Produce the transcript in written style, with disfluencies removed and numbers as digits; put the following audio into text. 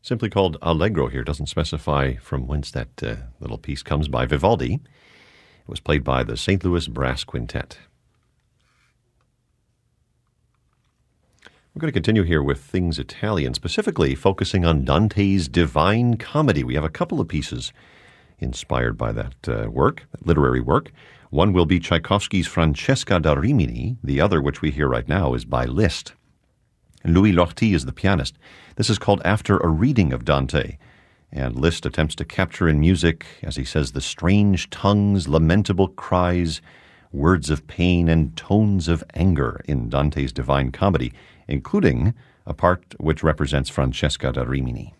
simply called Allegro here. Doesn't specify from whence that little piece comes by Vivaldi. It was played by the St. Louis Brass Quintet. We're going to continue here with Things Italian, specifically focusing on Dante's Divine Comedy. We have a couple of pieces inspired by that work, that literary work. One will be Tchaikovsky's Francesca da Rimini. The other, which we hear right now, is by Liszt. Louis Lortie is the pianist. This is called After a Reading of Dante, and Liszt attempts to capture in music, as he says, the strange tongues, lamentable cries, words of pain, and tones of anger in Dante's Divine Comedy, including a part which represents Francesca da Rimini.